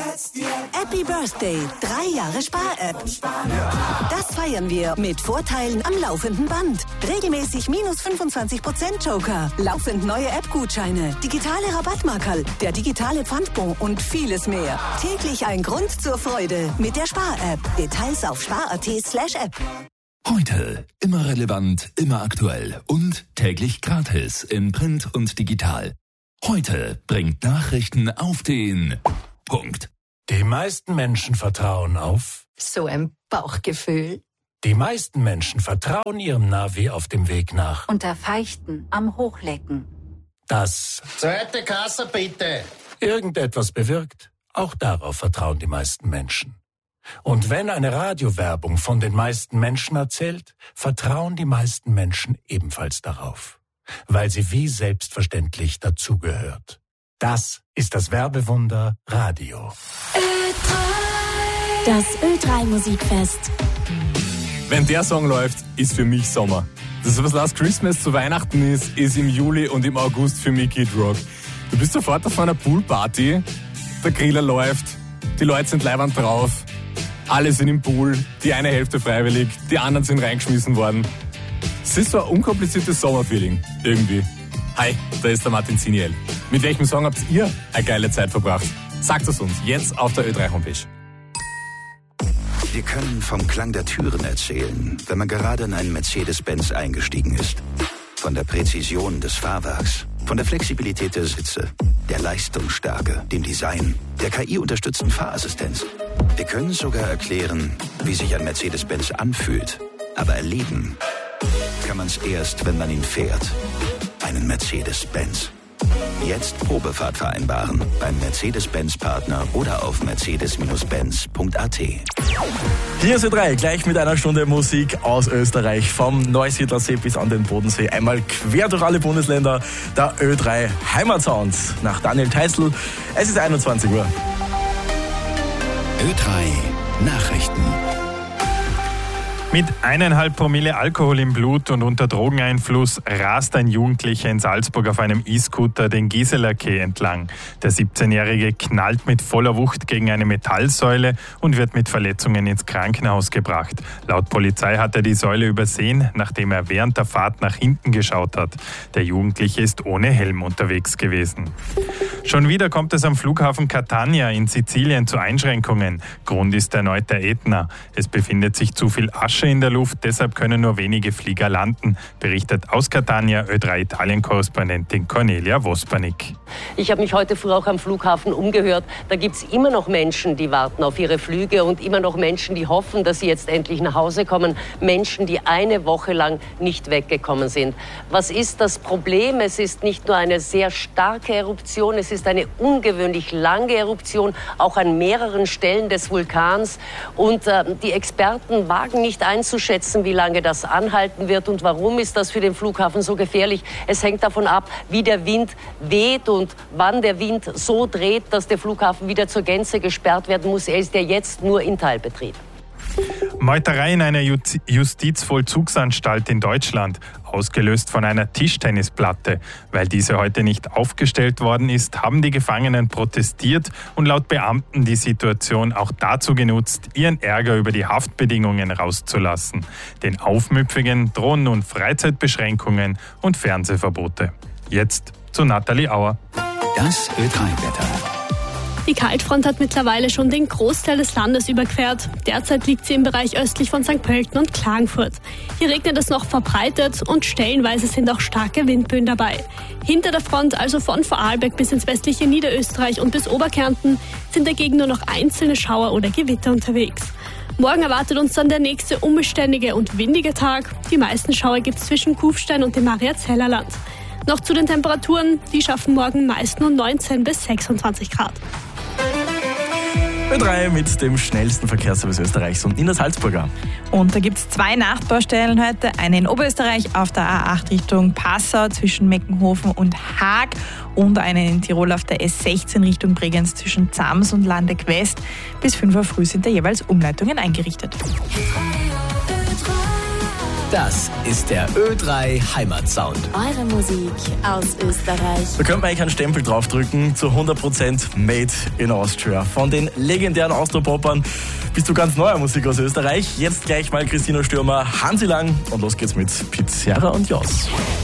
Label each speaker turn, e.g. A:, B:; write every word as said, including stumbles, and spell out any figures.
A: Happy Birthday, drei Jahre Spar-App. Das feiern wir mit Vorteilen am laufenden Band. Regelmäßig minus fünfundzwanzig Prozent Joker, laufend neue App-Gutscheine, digitale Rabattmarkerl, der digitale Pfandbon und vieles mehr. Täglich ein Grund zur Freude mit der Spar-App. Details auf spar.at slash app.
B: Heute immer relevant, immer aktuell und täglich gratis in Print und digital. Heute bringt Nachrichten auf den Punkt.
C: Die meisten Menschen vertrauen auf
D: so ein Bauchgefühl.
C: Die meisten Menschen vertrauen ihrem Navi auf dem Weg nach.
E: Unter Feichten am Hochlecken.
C: Das
F: Zweite Kasse bitte.
C: Irgendetwas bewirkt, auch darauf vertrauen die meisten Menschen. Und wenn eine Radiowerbung von den meisten Menschen erzählt, vertrauen die meisten Menschen ebenfalls darauf, weil sie wie selbstverständlich dazugehört. Das ist das Werbewunder Radio.
G: Das Ö drei Musikfest.
H: Wenn der Song läuft, ist für mich Sommer. Das, was Last Christmas zu Weihnachten ist, ist im Juli und im August für mich Kid Rock. Du bist sofort auf einer Poolparty, der Griller läuft, die Leute sind leiwand drauf, alle sind im Pool, die eine Hälfte freiwillig, die anderen sind reingeschmissen worden. Es ist so ein unkompliziertes Sommerfeeling, irgendwie. Hi, da ist der Martin Ziniel. Mit welchem Song habt ihr eine geile Zeit verbracht? Sagt es uns jetzt auf der Ö drei Homepage.
I: Wir können vom Klang der Türen erzählen, wenn man gerade in einen Mercedes-Benz eingestiegen ist. Von der Präzision des Fahrwerks, von der Flexibilität der Sitze, der Leistungsstärke, dem Design, der K I-unterstützten Fahrassistenz. Wir können sogar erklären, wie sich ein Mercedes-Benz anfühlt. Aber erleben kann man es erst, wenn man ihn fährt. Einen Mercedes-Benz. Jetzt Probefahrt vereinbaren beim Mercedes-Benz-Partner oder auf mercedes Benz punkt a t.
J: Hier ist Ö drei, gleich mit einer Stunde Musik aus Österreich, vom Neusiedlersee bis an den Bodensee. Einmal quer durch alle Bundesländer, der Ö drei Heimatsound nach Daniel Teisel. Es ist einundzwanzig Uhr.
I: Ö drei Nachrichten.
K: Mit eineinhalb Promille Alkohol im Blut und unter Drogeneinfluss rast ein Jugendlicher in Salzburg auf einem E-Scooter den Giseler Quai entlang. Der siebzehnjährige knallt mit voller Wucht gegen eine Metallsäule und wird mit Verletzungen ins Krankenhaus gebracht. Laut Polizei hat er die Säule übersehen, nachdem er während der Fahrt nach hinten geschaut hat. Der Jugendliche ist ohne Helm unterwegs gewesen. Schon wieder kommt es am Flughafen Catania in Sizilien zu Einschränkungen. Grund ist erneut der Ätna. Es befindet sich zu viel Asche in der Luft, deshalb können nur wenige Flieger landen, berichtet aus Catania Ö drei Italien-Korrespondentin Cornelia Vospanik.
L: Ich habe mich heute früh auch am Flughafen umgehört. Da gibt es immer noch Menschen, die warten auf ihre Flüge und immer noch Menschen, die hoffen, dass sie jetzt endlich nach Hause kommen. Menschen, die eine Woche lang nicht weggekommen sind. Was ist das Problem? Es ist nicht nur eine sehr starke Eruption, es ist eine ungewöhnlich lange Eruption, auch an mehreren Stellen des Vulkans. Und äh, die Experten wagen nicht einzuschätzen, wie lange das anhalten wird und warum ist das für den Flughafen so gefährlich. Es hängt davon ab, wie der Wind weht und wann der Wind so dreht, dass der Flughafen wieder zur Gänze gesperrt werden muss. Er ist ja jetzt nur in Teilbetrieb.
K: Meuterei in einer Justizvollzugsanstalt in Deutschland, ausgelöst von einer Tischtennisplatte. Weil diese heute nicht aufgestellt worden ist, haben die Gefangenen protestiert und laut Beamten die Situation auch dazu genutzt, ihren Ärger über die Haftbedingungen rauszulassen. Den Aufmüpfigen drohen nun Freizeitbeschränkungen und Fernsehverbote. Jetzt zu Nathalie Auer.
I: Das Ö drei Wetter.
G: Die Kaltfront hat mittlerweile schon den Großteil des Landes überquert. Derzeit liegt sie im Bereich östlich von Sankt Pölten und Klagenfurt. Hier regnet es noch verbreitet und stellenweise sind auch starke Windböen dabei. Hinter der Front, also von Vorarlberg bis ins westliche Niederösterreich und bis Oberkärnten, sind dagegen nur noch einzelne Schauer oder Gewitter unterwegs. Morgen erwartet uns dann der nächste unbeständige und windige Tag. Die meisten Schauer gibt es zwischen Kufstein und dem Mariazeller Land. Noch zu den Temperaturen, die schaffen morgen meist nur neunzehn bis sechsundzwanzig Grad.
J: Ö drei mit dem schnellsten Verkehrsservice Österreichs und in der Salzburger.
M: Und da gibt es zwei Nachtbaustellen heute. Eine in Oberösterreich auf der A acht Richtung Passau zwischen Meckenhofen und Haag und eine in Tirol auf der S sechzehn Richtung Bregenz zwischen Zams und Landeck West. Bis fünf Uhr früh sind da jeweils Umleitungen eingerichtet.
N: Das ist der Ö drei Heimatsound.
O: Eure Musik aus Österreich.
J: Da könnte man eigentlich einen Stempel draufdrücken zu hundert Prozent Made in Austria. Von den legendären Austropopern bis zu ganz neuer Musik aus Österreich. Jetzt gleich mal Christina Stürmer, Hansi Lang und los geht's mit Pizarra und Jos.